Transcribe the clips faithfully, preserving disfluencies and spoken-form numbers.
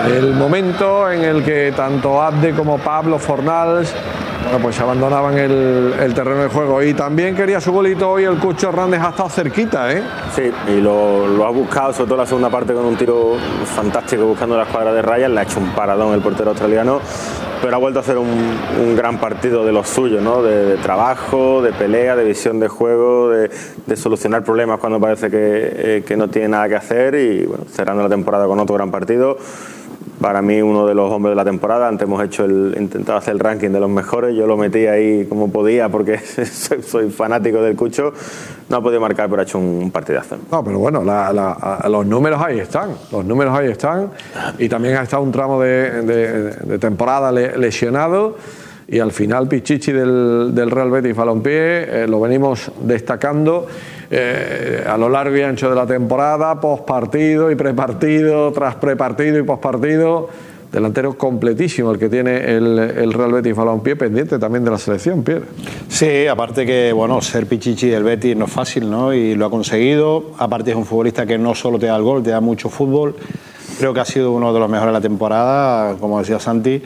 el momento en el que tanto Abde como Pablo Fornals, bueno, pues abandonaban el, el terreno de juego. Y también quería su golito hoy el Cucho Hernández, ha estado cerquita, ¿eh? Sí, y lo, lo ha buscado, sobre todo la segunda parte, con un tiro fantástico buscando la escuadra de rayas. Le ha hecho un paradón el portero australiano, pero ha vuelto a hacer un, un gran partido de los suyos, ¿no? De, de trabajo, de pelea, de visión de juego, de, de solucionar problemas cuando parece que, eh, que no tiene nada que hacer, y bueno, cerrando la temporada con otro gran partido. Para mí, uno de los hombres de la temporada. Antes hemos hecho el, intentado hacer el ranking de los mejores, yo lo metí ahí como podía porque soy, soy fanático del Cucho. No ha podido marcar, pero ha hecho un partidazo. No, pero bueno, la, la, los números ahí están, los números ahí están, y también ha estado un tramo de, de, de temporada lesionado, y al final Pichichi del, del Real Betis Balompié, eh, lo venimos destacando eh, a lo largo y ancho de la temporada, postpartido y prepartido, tras prepartido y postpartido. Delantero completísimo el que tiene el, el Real Betis Balompié, pendiente también de la selección, Pierre. Sí, aparte que, bueno, ser Pichichi del Betis no es fácil, ¿no? Y lo ha conseguido. Aparte es un futbolista que no solo te da el gol, te da mucho fútbol. Creo que ha sido uno de los mejores de la temporada, como decía Santi.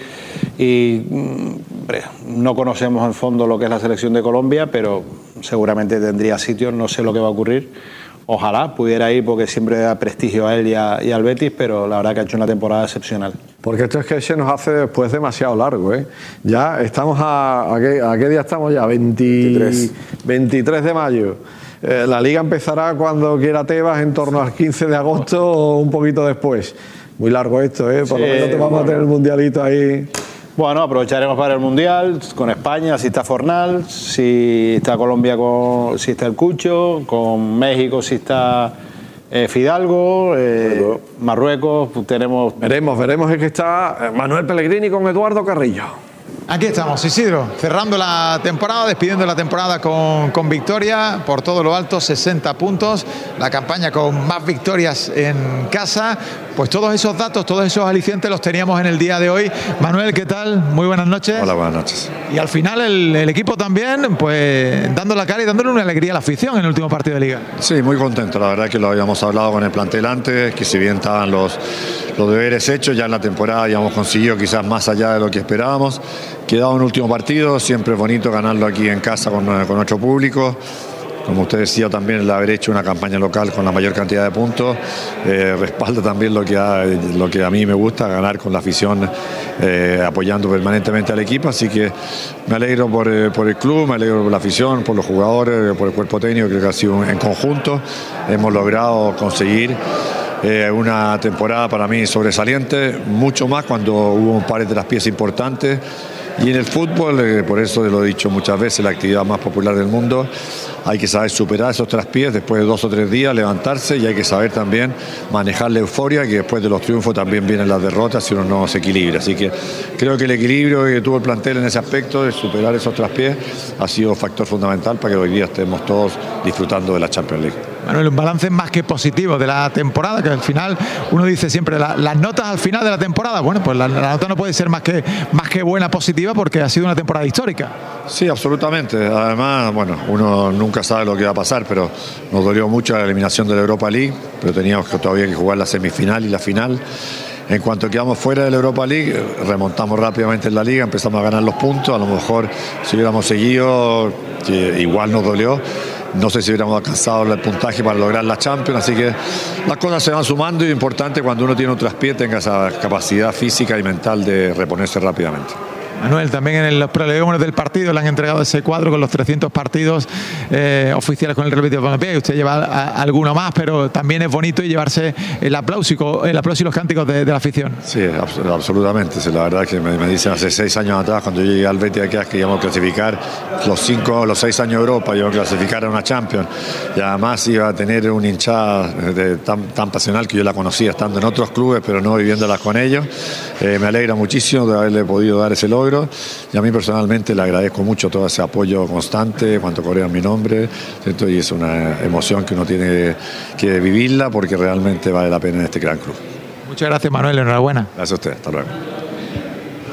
Y hombre, no conocemos en fondo lo que es la selección de Colombia, pero seguramente tendría sitios, no sé lo que va a ocurrir. Ojalá pudiera ir, porque siempre da prestigio a él y, a, y al Betis, pero la verdad que ha hecho una temporada excepcional. Porque esto es que se nos hace después demasiado largo, ¿eh? Ya estamos a... ¿A qué, a qué día estamos ya? veintitrés, veintitrés de mayo. Eh, la Liga empezará cuando quiera Tebas, en torno al quince de agosto o un poquito después. Muy largo esto, ¿eh? Por sí, lo menos te vamos bueno. a tener el mundialito ahí. Bueno, aprovecharemos para el Mundial con España, si está Fornal, si está Colombia, con, si está el Cucho, con México, si está eh, Fidalgo, eh, Marruecos, tenemos... Veremos, veremos, es que está Manuel Pellegrini con Eduardo Carrillo. Aquí estamos, Isidro, cerrando la temporada, despidiendo la temporada con, con victoria por todo lo alto, sesenta puntos, la campaña con más victorias en casa. Pues todos esos datos, todos esos alicientes los teníamos en el día de hoy. Manuel, ¿qué tal? Muy buenas noches. Hola, buenas noches. Y al final el, el equipo también, pues dando la cara y dándole una alegría a la afición en el último partido de Liga. Sí, muy contento, la verdad que lo habíamos hablado con el plantel antes, que si bien estaban los, los deberes hechos, ya en la temporada habíamos conseguido quizás más allá de lo que esperábamos. Quedaba un último partido, siempre es bonito ganarlo aquí en casa con, con nuestro público. Como usted decía, también el haber hecho una campaña local con la mayor cantidad de puntos eh, respalda también lo que, ha, lo que a mí me gusta, ganar con la afición, eh, apoyando permanentemente al equipo. Así que me alegro por, eh, por el club, me alegro por la afición, por los jugadores, por el cuerpo técnico. Creo que ha sido en conjunto. Hemos logrado conseguir eh, una temporada para mí sobresaliente, mucho más cuando hubo un par de las piezas importantes. Y en el fútbol, eh, por eso lo he dicho muchas veces, la actividad más popular del mundo, hay que saber superar esos traspiés después de dos o tres días, levantarse, y hay que saber también manejar la euforia, que después de los triunfos también vienen las derrotas si uno no se equilibra. Así que creo que el equilibrio que tuvo el plantel en ese aspecto de superar esos traspiés ha sido factor fundamental para que hoy día estemos todos disfrutando de la Champions League. Manuel, un balance más que positivo de la temporada, que al final uno dice siempre la, las notas al final de la temporada. Bueno, pues la, la nota no puede ser más que, más que buena, positiva, porque ha sido una temporada histórica. Sí, absolutamente. Además, bueno, uno nunca sabe lo que va a pasar, pero nos dolió mucho la eliminación de la Europa League, pero teníamos que todavía que jugar la semifinal y la final. En cuanto quedamos fuera de la Europa League, remontamos rápidamente en la Liga, empezamos a ganar los puntos. A lo mejor si hubiéramos seguido, igual nos dolió. No sé si hubiéramos alcanzado el puntaje para lograr la Champions, así que las cosas se van sumando, y es importante cuando uno tiene un traspié tenga esa capacidad física y mental de reponerse rápidamente. Manuel, también en los prolegómenos del partido le han entregado ese cuadro con los trescientos partidos eh, oficiales con el Real Betis Balompié. Usted lleva a, a alguno más, pero también es bonito y llevarse el aplauso, el aplauso y los cánticos de, de la afición. Sí, abs absolutamente. Sí, la verdad es que me, me dicen hace seis años atrás, cuando yo llegué al Betis aquí, que íbamos a clasificar los cinco, los seis años de Europa, íbamos a clasificar a una Champions, y además iba a tener una hinchada de, tan, tan pasional que yo la conocía estando en otros clubes, pero no viviéndolas con ellos. Eh, me alegra muchísimo de haberle podido dar ese logro. Y a mí personalmente le agradezco mucho todo ese apoyo constante cuando corean mi nombre, ¿cierto? Y es una emoción que uno tiene que vivirla, porque realmente vale la pena en este gran club. Muchas gracias, Manuel, enhorabuena. Gracias a usted, hasta luego.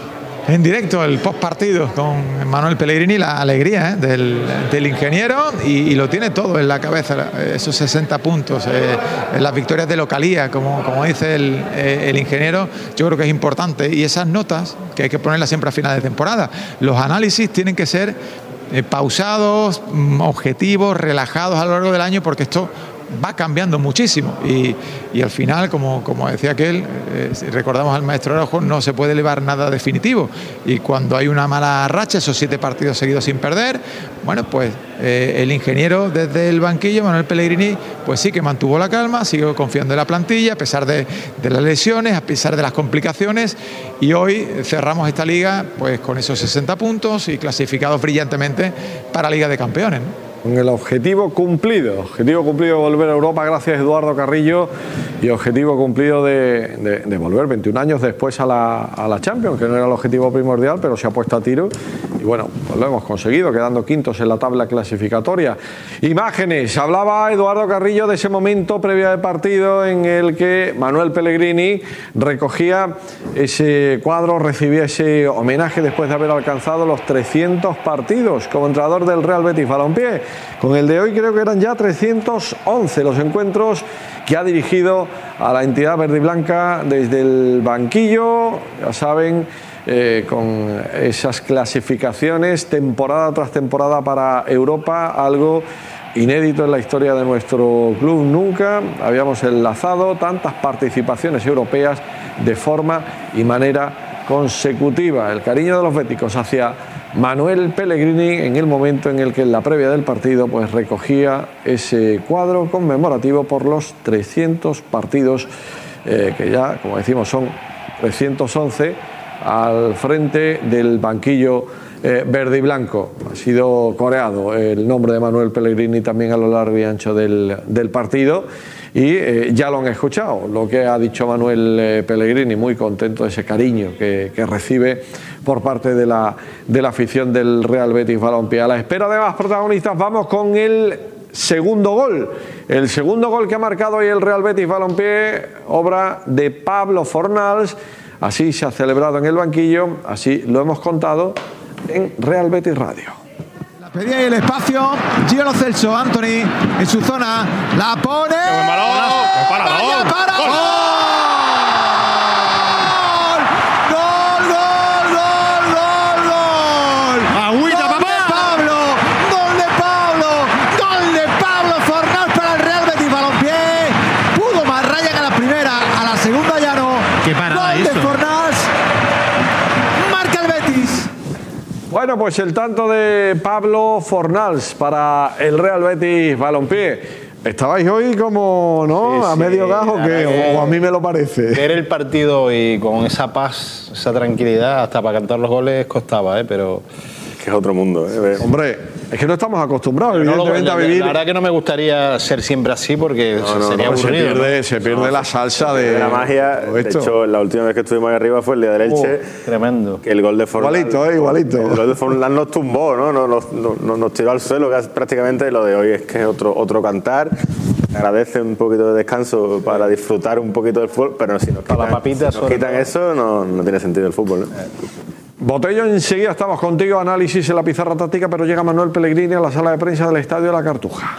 en directo el post partido con Manuel Pellegrini, la alegría ¿eh? del, del ingeniero, y, y lo tiene todo en la cabeza, esos sesenta puntos, eh, las victorias de localía, como, como dice el, eh, el ingeniero, yo creo que es importante, y esas notas que hay que ponerlas siempre a final de temporada. Los análisis tienen que ser eh, pausados, objetivos, relajados a lo largo del año, porque esto va cambiando muchísimo y, y al final, como, como decía aquel, eh, si recordamos al maestro Araujo, no se puede elevar nada definitivo, y cuando hay una mala racha, esos siete partidos seguidos sin perder, bueno, pues eh, el ingeniero desde el banquillo, Manuel Pellegrini, pues sí que mantuvo la calma, siguió confiando en la plantilla a pesar de, de las lesiones, a pesar de las complicaciones, y hoy cerramos esta liga pues con esos sesenta puntos y clasificados brillantemente para Liga de Campeones, ¿no? Con el objetivo cumplido, objetivo cumplido de volver a Europa gracias a Eduardo Carrillo, y objetivo cumplido de, de, de volver veintiún años después a la, a la Champions, que no era el objetivo primordial, pero se ha puesto a tiro y bueno, pues lo hemos conseguido, quedando quintos en la tabla clasificatoria. Imágenes, hablaba Eduardo Carrillo de ese momento previo al partido en el que Manuel Pellegrini recogía ese cuadro, recibía ese homenaje después de haber alcanzado los trescientos partidos como entrenador del Real Betis Balompié. Con el de hoy creo que eran ya trescientos once los encuentros que ha dirigido a la entidad verde y blanca desde el banquillo, ya saben, eh, con esas clasificaciones temporada tras temporada para Europa, algo inédito en la historia de nuestro club. Nunca habíamos enlazado tantas participaciones europeas de forma y manera consecutiva. El cariño de los béticos hacia Manuel Pellegrini en el momento en el que en la previa del partido pues recogía ese cuadro conmemorativo por los trescientos partidos eh, que ya, como decimos, son trescientos once al frente del banquillo eh, verde y blanco. Ha sido coreado el nombre de Manuel Pellegrini también a lo largo y ancho del, del partido. Y eh, ya lo han escuchado, lo que ha dicho Manuel eh, Pellegrini, muy contento de ese cariño que, que recibe por parte de la, de la afición del Real Betis Balompié. A la espera de más protagonistas, vamos con el segundo gol. El segundo gol que ha marcado hoy el Real Betis Balompié, obra de Pablo Fornals. Así se ha celebrado en el banquillo, así lo hemos contado en Real Betis Radio. Pedía ahí el espacio, Gio Lo Celso, Anthony en su zona, la pone. ¡Qué balón! ¡Para, ¡Vaya, balón! para! ¡Gol! ¡Gol! ¡Gol, gol, gol, gol! ¡Agüita, ¡Gol papá! de Pablo! ¡Gol de Pablo! ¡Gol de Pablo Fornals para el Real Betis Balompié! Pudo más Ryan a la primera, a la segunda ya no. ¡Qué parada ¡Gol de eso! Fornals! ¡Marca el Betis! Bueno, pues el tanto de Pablo Fornals para el Real Betis Balompié. Estabais hoy como, ¿no? Sí, a sí, medio gas o la qué, verdad que o a mí me lo parece. Ver el partido y con esa paz, esa tranquilidad, hasta para cantar los goles costaba, ¿eh? Pero Que es otro mundo, ¿eh? Hombre, es que no estamos acostumbrados, no lo- evidentemente, la, a vivir. la verdad que no me gustaría ser siempre así porque No, no, sería no, se aburrido. pierde, ¿no? se pierde la salsa de, De la magia. todo De esto. hecho, la última vez que estuvimos ahí arriba fue el día del Elche. Tremendo. Que el gol de Forlán. Igualito, ¿eh? Igualito. El gol de Forlán nos tumbó, ¿no? Nos, nos, nos, nos tiró al suelo, que es prácticamente lo de hoy es que es otro, otro cantar. Agradece un poquito de descanso para disfrutar un poquito del fútbol, pero si nos Para quitan, la papita, si nos sobre quitan todo. eso, no, no tiene sentido el fútbol, ¿no? Botello, enseguida estamos contigo, análisis en la pizarra táctica, pero llega Manuel Pellegrini a la sala de prensa del Estadio de la Cartuja.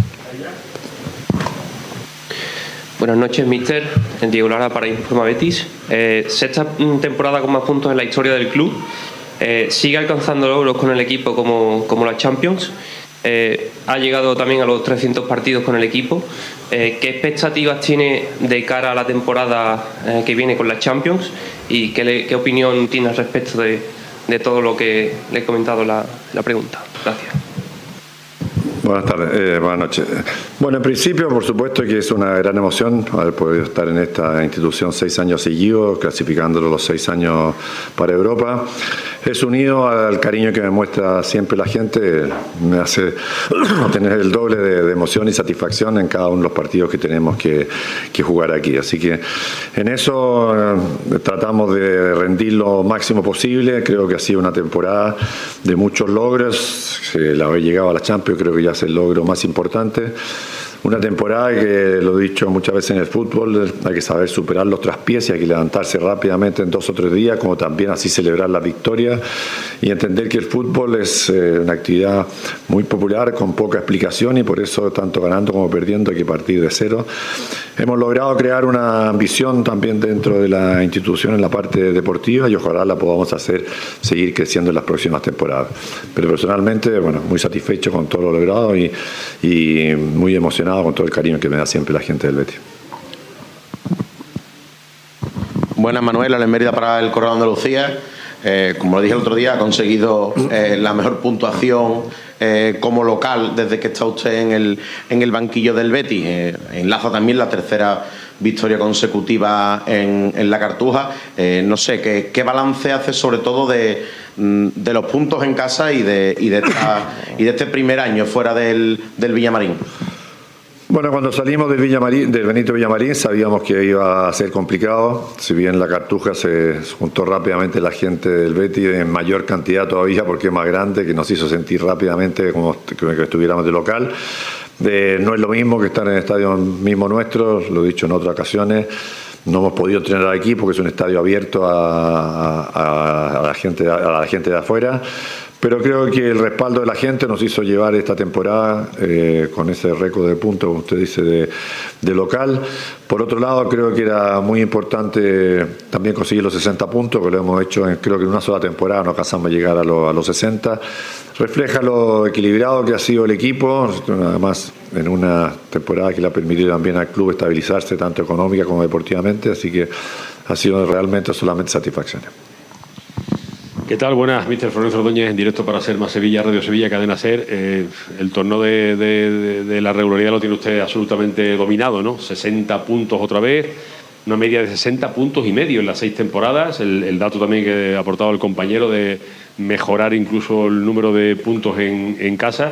Buenas noches, míster. Diego Lara para Informa Betis. Eh, sexta temporada con más puntos en la historia del club. Eh, sigue alcanzando logros con el equipo como, como la Champions. Eh, ha llegado también a los trescientos partidos con el equipo. Eh, ¿Qué expectativas tiene de cara a la temporada eh, que viene con la Champions? ¿Y qué, le, qué opinión tiene al respecto de, de todo lo que le he comentado la, la pregunta? Gracias. Buenas tardes, eh, buenas noches. Bueno, en principio, por supuesto que es una gran emoción haber podido estar en esta institución seis años seguidos, clasificándolo los seis años para Europa. Es unido al cariño que me muestra siempre la gente, me hace tener el doble de, de emoción y satisfacción en cada uno de los partidos que tenemos que, que jugar aquí. Así que en eso eh, tratamos de rendir lo máximo posible. Creo que ha sido una temporada de muchos logros. El haber llegado a la Champions creo que ya es el logro más importante. una temporada que, lo he dicho muchas veces en el fútbol, hay que saber superar los traspiés y hay que levantarse rápidamente en dos o tres días, como también así celebrar la victoria y entender que el fútbol es eh, una actividad muy popular con poca explicación y por eso tanto ganando como perdiendo hay que partir de cero. Hemos logrado crear una ambición también dentro de la institución en la parte deportiva y ojalá la podamos hacer seguir creciendo en las próximas temporadas. Pero personalmente, bueno, muy satisfecho con todo lo logrado y, y muy emocionado con todo el cariño que me da siempre la gente del Betis. Buenas, Manuel, Alex Mérida para el Correo de Andalucía. Eh, como lo dije el otro día, ha conseguido eh, la mejor puntuación eh, como local desde que está usted en el, en el banquillo del Betis. Eh, enlaza también la tercera victoria consecutiva en, en la Cartuja. Eh, no sé, ¿qué, qué balance hace sobre todo de, de los puntos en casa y de, y de, esta, y de este primer año fuera del, del Villamarín? Bueno, cuando salimos del, Villamarín, del Benito Villamarín sabíamos que iba a ser complicado, si bien la Cartuja se juntó rápidamente la gente del Betis en mayor cantidad todavía porque es más grande, que nos hizo sentir rápidamente como que estuviéramos de local. Eh, no es lo mismo que estar en el estadio mismo nuestro, lo he dicho en otras ocasiones. No hemos podido entrenar al equipo, que es un estadio abierto a, a, a, la, gente, a la gente de afuera. Pero creo que el respaldo de la gente nos hizo llevar esta temporada eh, con ese récord de puntos, como usted dice, de, de local. Por otro lado, creo que era muy importante también conseguir los sesenta puntos, que lo hemos hecho en, creo que en una sola temporada, no alcanzamos a llegar a, lo, a los sesenta. Refleja lo equilibrado que ha sido el equipo, además en una temporada que le ha permitido también al club estabilizarse tanto económica como deportivamente, así que ha sido realmente solamente satisfacción. ¿Qué tal? Buenas, míster Florencio Ordóñez, en directo para Ser Más Sevilla, Radio Sevilla, Cadena Ser. Eh, el torneo de, de, de, de la regularidad lo tiene usted absolutamente dominado, ¿no? sesenta puntos otra vez, una media de sesenta puntos y medio en las seis temporadas. El, el dato también que ha aportado el compañero de mejorar incluso el número de puntos en, en casa.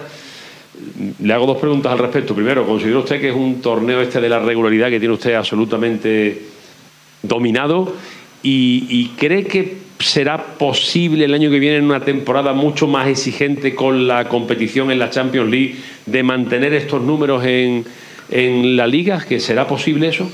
Le hago dos preguntas al respecto. Primero, ¿considera usted que es un torneo este de la regularidad que tiene usted absolutamente dominado? ¿Y, y cree que será posible el año que viene, en una temporada mucho más exigente con la competición en la Champions League, de mantener estos números en, en la Liga? ¿Que será posible eso?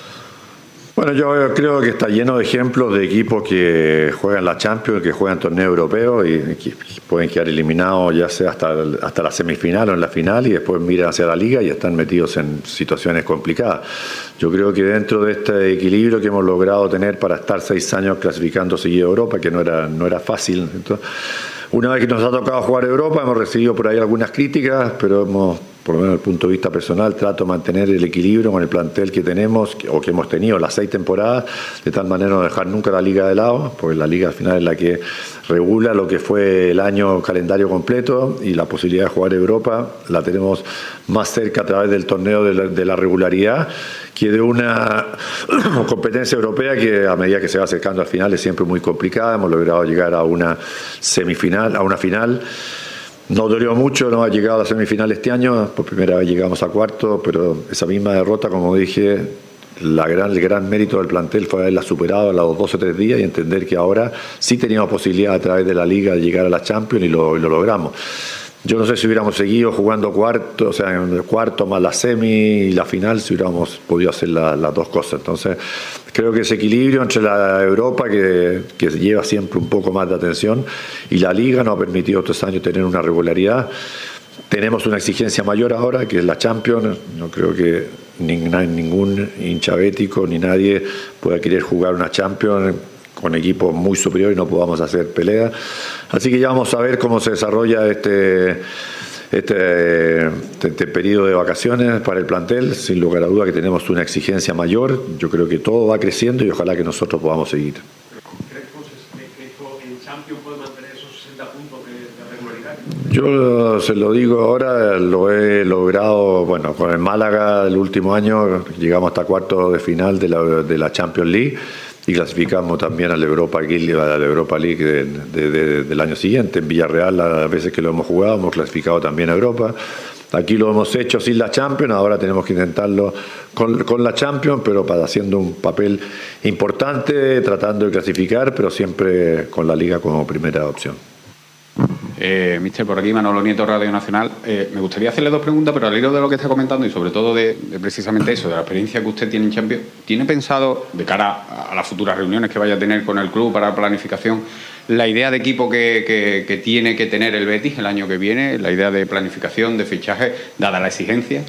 Bueno, yo creo que está lleno de ejemplos de equipos que juegan la Champions, que juegan torneos europeos y que pueden quedar eliminados ya sea hasta, hasta la semifinal o en la final y después miran hacia la Liga y están metidos en situaciones complicadas. Yo creo que dentro de este equilibrio que hemos logrado tener para estar seis años clasificando seguido a Europa, que no era, no era fácil. Entonces, una vez que nos ha tocado jugar Europa, hemos recibido por ahí algunas críticas, pero hemos, por lo menos desde el punto de vista personal, trato de mantener el equilibrio con el plantel que tenemos o que hemos tenido las seis temporadas, de tal manera no dejar nunca la Liga de lado, porque la Liga al final es la que regula lo que fue el año calendario completo y la posibilidad de jugar Europa la tenemos más cerca a través del torneo de la, de la regularidad que de una competencia europea que a medida que se va acercando al final es siempre muy complicada. Hemos logrado llegar a una semifinal, a una final. Nos dolió mucho no haber llegado a la semifinal este año, por primera vez llegamos a cuarto, pero esa misma derrota, como dije, la gran, el gran mérito del plantel fue haberla superado a los dos o tres días y entender que ahora sí teníamos posibilidad a través de la Liga de llegar a la Champions y lo, y lo logramos. Yo no sé si hubiéramos seguido jugando cuarto, o sea, en el cuarto más la semi y la final, si hubiéramos podido hacer la, las dos cosas. Entonces, creo que ese equilibrio entre la Europa, que, que lleva siempre un poco más de atención, y la Liga nos ha permitido estos años tener una regularidad. Tenemos una exigencia mayor ahora, que es la Champions. No creo que ningún hincha bético ni nadie pueda querer jugar una Champions con equipos muy superiores y no podamos hacer pelea. Así que ya vamos a ver cómo se desarrolla este, este, este periodo de vacaciones para el plantel. Sin lugar a duda que tenemos una exigencia mayor. Yo creo que todo va creciendo y ojalá que nosotros podamos seguir. ¿Crees que en Champions puede mantener esos sesenta puntos de regularidad? Yo se lo digo ahora, lo he logrado, bueno, con el Málaga el último año llegamos hasta cuartos de final de la, de la Champions League. Y clasificamos también a la Europa League, a la Europa League de, de, de, del año siguiente. En Villarreal, las veces que lo hemos jugado, hemos clasificado también a Europa. Aquí lo hemos hecho sin la Champions, ahora tenemos que intentarlo con, con la Champions, pero para haciendo un papel importante, tratando de clasificar, pero siempre con la Liga como primera opción. Eh, Mister, por aquí Manolo Nieto, Radio Nacional. Eh, me gustaría hacerle dos preguntas, pero al hilo de lo que está comentando y sobre todo de, de precisamente eso, de la experiencia que usted tiene en Champions, ¿tiene pensado, de cara a las futuras reuniones que vaya a tener con el club para planificación, la idea de equipo que, que, que tiene que tener el Betis el año que viene, la idea de planificación, de fichaje, dada la exigencia?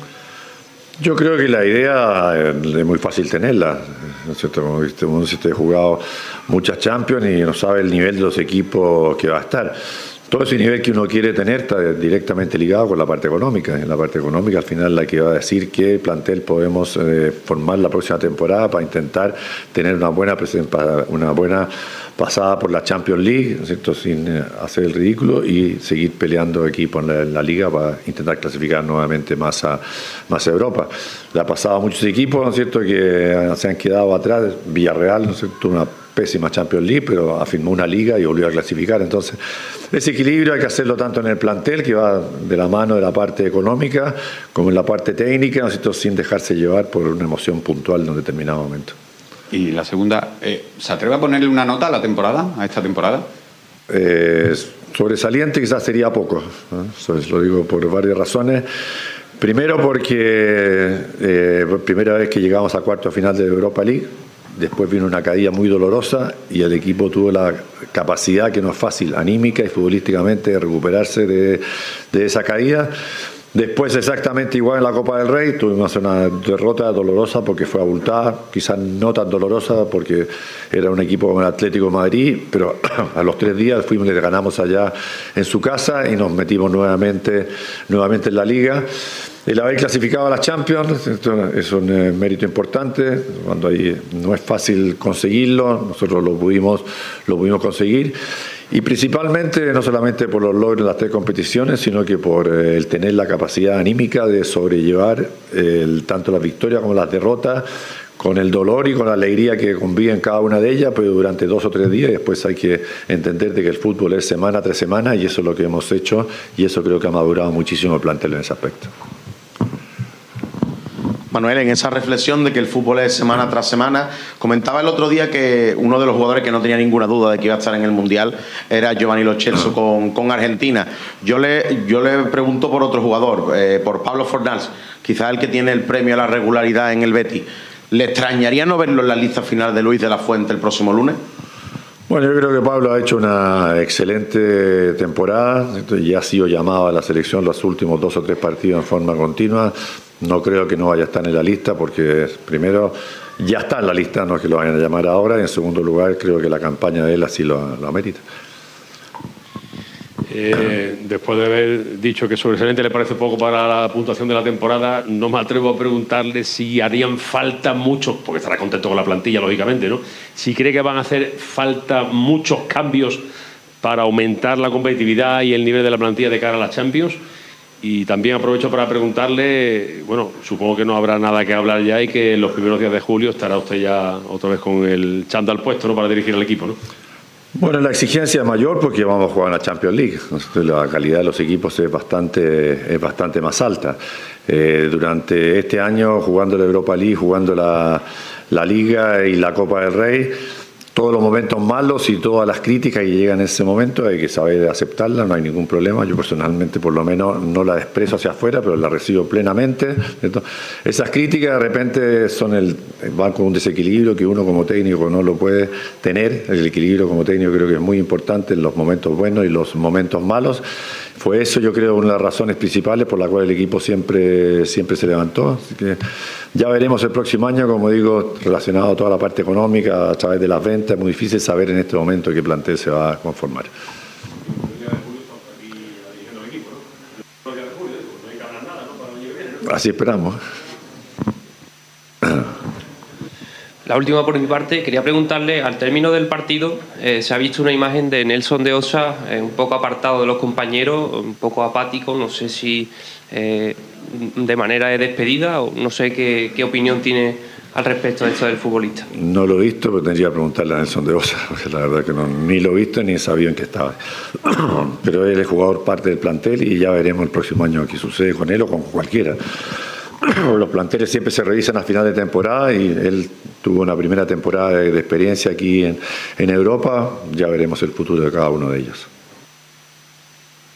Yo creo que la idea es muy fácil tenerla, ¿no es cierto? Como viste, uno se ha jugado muchas Champions y no sabe el nivel de los equipos que va a estar. Todo ese nivel que uno quiere tener está directamente ligado con la parte económica. En la parte económica, al final, la que va a decir qué plantel podemos eh, formar la próxima temporada para intentar tener una buena, una buena pasada por la Champions League, ¿no es cierto?, sin eh, hacer el ridículo, y seguir peleando equipos en la, en la Liga para intentar clasificar nuevamente más a, más a Europa. Le ha pasado a muchos equipos, ¿no es cierto?, que se han quedado atrás. Villarreal, ¿no es cierto?, una pésima Champions League, pero afirmó una liga y volvió a clasificar. Entonces, ese equilibrio hay que hacerlo tanto en el plantel, que va de la mano de la parte económica, como en la parte técnica, ¿no es cierto?, sin dejarse llevar por una emoción puntual en un determinado momento. Y la segunda, eh, ¿se atreve a ponerle una nota a la temporada, a esta temporada? Eh, sobresaliente quizás sería poco, ¿no? Eso lo digo por varias razones. Primero porque eh, por primera vez que llegamos a cuarto final de Europa League. Después vino una caída muy dolorosa y el equipo tuvo la capacidad, que no es fácil, anímica y futbolísticamente, de recuperarse de, de esa caída. Después, exactamente igual en la Copa del Rey, tuvimos una derrota dolorosa porque fue abultada, quizás no tan dolorosa porque era un equipo como el Atlético de Madrid, pero a los tres días fuimos y le ganamos allá en su casa y nos metimos nuevamente, nuevamente en la Liga. El haber clasificado a la Champions es un eh, mérito importante, cuando ahí no es fácil conseguirlo, nosotros lo pudimos, lo pudimos conseguir, y principalmente no solamente por los logros de las tres competiciones, sino que por eh, el tener la capacidad anímica de sobrellevar el, tanto las victorias como las derrotas, con el dolor y con la alegría que conviven cada una de ellas, pero durante dos o tres días, y después hay que entender de que el fútbol es semana tras semana, y eso es lo que hemos hecho, y eso creo que ha madurado muchísimo el plantel en ese aspecto. Manuel, en esa reflexión de que el fútbol es semana tras semana, comentaba el otro día que uno de los jugadores que no tenía ninguna duda de que iba a estar en el Mundial era Giovanni Lo Celso con, con Argentina. Yo le, yo le pregunto por otro jugador, eh, por Pablo Fornals, quizás el que tiene el premio a la regularidad en el Betis. ¿Le extrañaría no verlo en la lista final de Luis de la Fuente el próximo lunes? Bueno, yo creo que Pablo ha hecho una excelente temporada y ha sido llamado a la selección los últimos dos o tres partidos en forma continua. No creo que no vaya a estar en la lista porque, primero, ya está en la lista, no es que lo vayan a llamar ahora, y en segundo lugar, creo que la campaña de él así lo, lo amerita. Eh, después de haber dicho que sobresaliente le parece poco para la puntuación de la temporada, no me atrevo a preguntarle si harían falta muchos, porque estará contento con la plantilla, lógicamente, ¿no? Si cree que van a hacer falta muchos cambios para aumentar la competitividad y el nivel de la plantilla de cara a las Champions. Y también aprovecho para preguntarle, bueno, supongo que no habrá nada que hablar ya y que en los primeros días de julio estará usted ya otra vez con el chándal puesto, ¿no?, para dirigir al equipo, ¿no? Bueno, la exigencia es mayor porque vamos a jugar en la Champions League. La calidad de los equipos es bastante, es bastante más alta. Eh, durante este año, jugando la Europa League, jugando la, la Liga y la Copa del Rey, todos los momentos malos y todas las críticas que llegan en ese momento hay que saber aceptarlas, no hay ningún problema. Yo personalmente por lo menos no las expreso hacia afuera, pero las recibo plenamente. Entonces, esas críticas de repente son el, van con un desequilibrio que uno como técnico no lo puede tener. El equilibrio como técnico creo que es muy importante en los momentos buenos y los momentos malos. Fue eso, yo creo, una de las razones principales por la cual el equipo siempre, siempre se levantó. Así que ya veremos el próximo año, como digo, relacionado a toda la parte económica, a través de las ventas. Es muy difícil saber en este momento qué plantel se va a conformar. Así esperamos. La última por mi parte, quería preguntarle, al término del partido eh, se ha visto una imagen de Nelson de Osa eh, un poco apartado de los compañeros, un poco apático, no sé si eh, de manera de despedida o no sé qué, qué opinión tiene al respecto de esto del futbolista. No lo he visto, pero tendría que preguntarle a Nelson de Osa, porque la verdad que no, ni lo he visto ni he sabido en qué estaba. Pero él es jugador parte del plantel y ya veremos el próximo año qué sucede con él o con cualquiera. Los planteles siempre se revisan a final de temporada y él tuvo una primera temporada de experiencia aquí en, en Europa. Ya veremos el futuro de cada uno de ellos.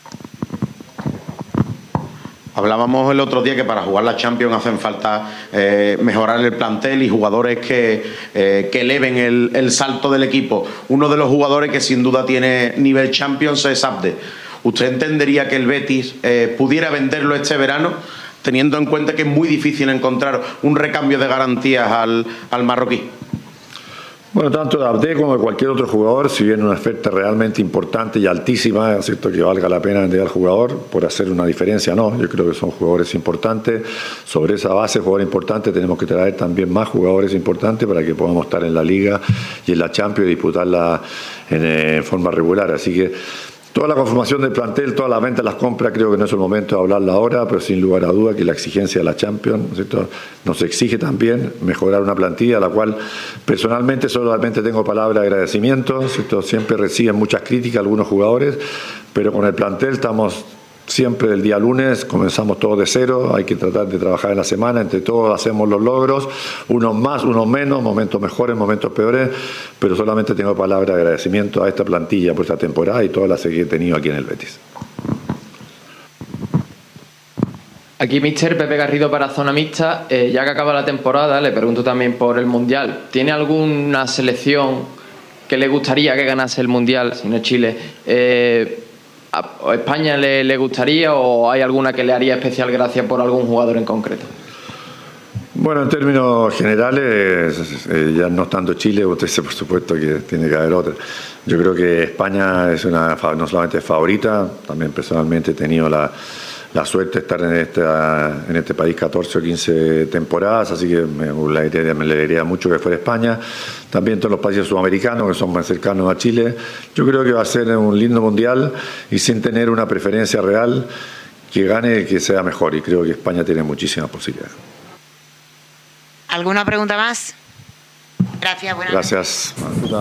Hablábamos el otro día que para jugar la Champions hacen falta eh, mejorar el plantel y jugadores que, eh, que eleven el, el salto del equipo. Uno de los jugadores que sin duda tiene nivel Champions es Abde. ¿Usted entendería que el Betis eh, pudiera venderlo este verano, teniendo en cuenta que es muy difícil encontrar un recambio de garantías al, al marroquí? Bueno, tanto de Abde como de cualquier otro jugador, si viene una oferta realmente importante y altísima, es cierto que valga la pena vender al jugador por hacer una diferencia, no. Yo creo que son jugadores importantes. Sobre esa base, jugador importante, tenemos que traer también más jugadores importantes para que podamos estar en la Liga y en la Champions y disputarla en, en forma regular. Así que toda la conformación del plantel, todas las ventas, las compras, creo que no es el momento de hablarla ahora, pero sin lugar a duda que la exigencia de la Champions, ¿cierto?, nos exige también mejorar una plantilla a la cual personalmente solamente tengo palabras de agradecimiento, ¿cierto? Siempre reciben muchas críticas algunos jugadores, pero con el plantel estamos siempre el día lunes, comenzamos todos de cero, hay que tratar de trabajar en la semana, entre todos hacemos los logros, unos más, unos menos, momentos mejores, momentos peores, pero solamente tengo palabras de agradecimiento a esta plantilla por esta temporada y todas las que he tenido aquí en el Betis. Aquí míster Pepe Garrido para Zona Mixta. Eh, ya que acaba la temporada, le pregunto también por el Mundial. ¿Tiene alguna selección que le gustaría que ganase el Mundial, si no Chile? Eh, ¿A España le, le gustaría o hay alguna que le haría especial gracia por algún jugador en concreto? Bueno, en términos generales, eh, ya no estando Chile, usted dice por supuesto que tiene que haber otra. Yo creo que España es una, no solamente favorita, también personalmente he tenido la, la suerte de estar en, esta, en este país catorce o quince temporadas, así que me alegraría, me alegraría mucho que fuera España. También todos los países sudamericanos que son más cercanos a Chile. Yo creo que va a ser un lindo mundial y sin tener una preferencia real, que gane, que sea mejor, y creo que España tiene muchísimas posibilidades. ¿Alguna pregunta más? Gracias, buenas Gracias.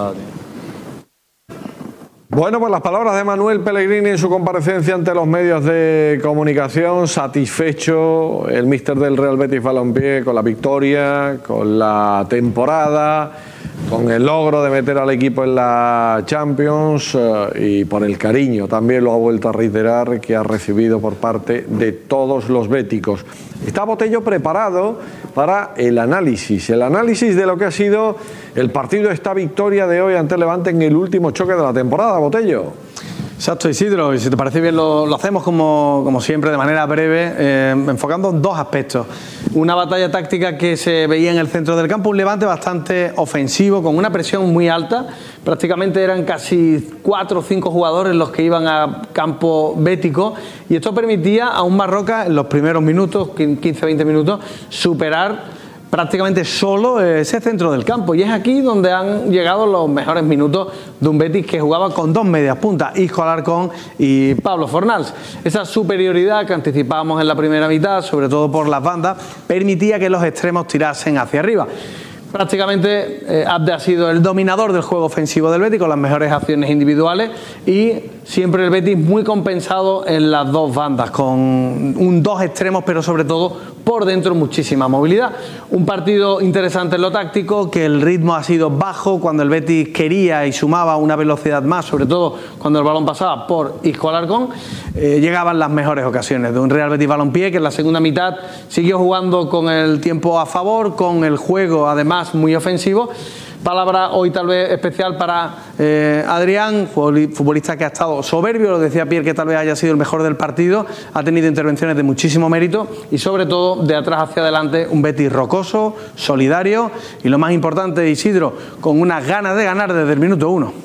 Bueno, pues las palabras de Manuel Pellegrini en su comparecencia ante los medios de comunicación, satisfecho el míster del Real Betis Balompié con la victoria, con la temporada, con el logro de meter al equipo en la Champions eh, y por el cariño, también lo ha vuelto a reiterar, que ha recibido por parte de todos los béticos. Está Botello preparado para el análisis, el análisis de lo que ha sido el partido, esta victoria de hoy ante el Levante en el último choque de la temporada. Botello. Exacto, Isidro, y si te parece bien lo, lo hacemos como, como siempre de manera breve, eh, enfocando en dos aspectos. Una batalla táctica que se veía en el centro del campo, un Levante bastante ofensivo, con una presión muy alta, prácticamente eran casi cuatro o cinco jugadores los que iban a campo bético, y esto permitía a un Marroca en los primeros minutos, quince a veinte minutos, superar prácticamente solo ese centro del campo, y es aquí donde han llegado los mejores minutos de un Betis que jugaba con dos medias puntas, Isco Alarcón y Pablo Fornals. Esa superioridad que anticipábamos en la primera mitad, sobre todo por las bandas, permitía que los extremos tirasen hacia arriba. Prácticamente eh, Abde ha sido el dominador del juego ofensivo del Betis con las mejores acciones individuales, y siempre el Betis muy compensado en las dos bandas con un dos extremos, pero sobre todo por dentro muchísima movilidad. Un partido interesante en lo táctico, que el ritmo ha sido bajo cuando el Betis quería y sumaba una velocidad más, sobre todo cuando el balón pasaba por Isco Alarcón. Eh, llegaban las mejores ocasiones de un Real Betis Balompié que en la segunda mitad siguió jugando con el tiempo a favor, con el juego además muy ofensivo. Palabra hoy tal vez especial para eh, Adrián, futbolista que ha estado soberbio, lo decía Pierre, que tal vez haya sido el mejor del partido, ha tenido intervenciones de muchísimo mérito y sobre todo de atrás hacia adelante un Betis rocoso, solidario y lo más importante, Isidro, con unas ganas de ganar desde el minuto uno.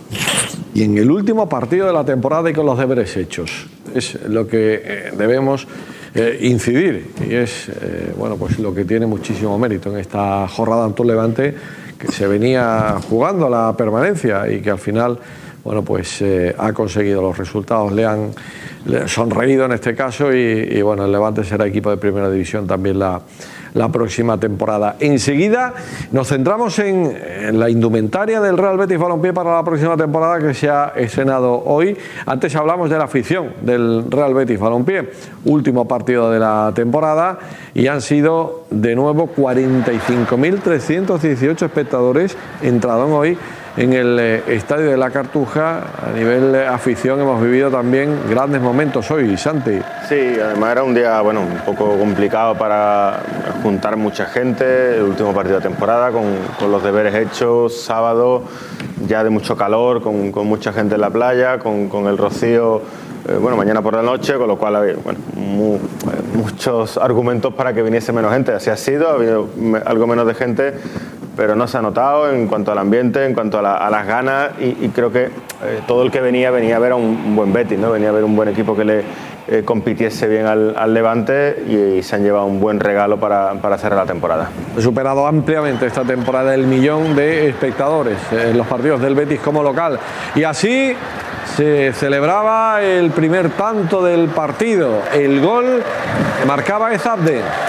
Y en el último partido de la temporada y con los deberes hechos, es lo que eh, debemos eh, incidir, y es eh, bueno, pues lo que tiene muchísimo mérito en esta jornada ante un Levante que se venía jugando a la permanencia y que al final, bueno, pues eh, ha conseguido los resultados, le han le sonreído en este caso, y, y bueno, el Levante será equipo de primera división también la, la próxima temporada. Enseguida nos centramos en, en la indumentaria del Real Betis Balompié para la próxima temporada, que se ha estrenado hoy. Antes hablamos de la afición del Real Betis Balompié, último partido de la temporada, y han sido de nuevo cuarenta y cinco mil trescientos dieciocho espectadores entraron hoy en el eh, Estadio de la Cartuja. A nivel eh, afición hemos vivido también grandes momentos hoy, Santi. Sí, además era un día, bueno, un poco complicado para juntar mucha gente, el último partido de temporada, con, con los deberes hechos, sábado, ya de mucho calor, con, con mucha gente en la playa, con, con el rocío, eh, bueno, mañana por la noche, con lo cual había, bueno, mu, eh, muchos argumentos para que viniese menos gente. Así ha sido, ha habido me, algo menos de gente, pero no se ha notado en cuanto al ambiente, en cuanto a, la, a las ganas, y, y creo que eh, todo el que venía, venía a ver a un, un buen Betis, ¿no? Venía a ver un buen equipo que le eh, compitiese bien al, al Levante, y, y se han llevado un buen regalo para, para cerrar la temporada. Ha superado ampliamente esta temporada el millón de espectadores en los partidos del Betis como local, y así se celebraba el primer tanto del partido. El gol marcaba Ezabde.